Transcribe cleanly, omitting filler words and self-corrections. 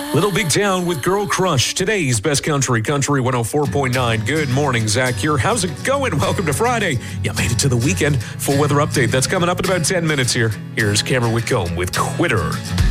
Little Big Town with Girl Crush. Today's Best Country, Country 104.9. Good morning, Zach here. How's it going? Welcome to Friday. You made it to the weekend. Full weather update. That's coming up in about 10 minutes here. Here's Cameron Whitcomb with Quitter.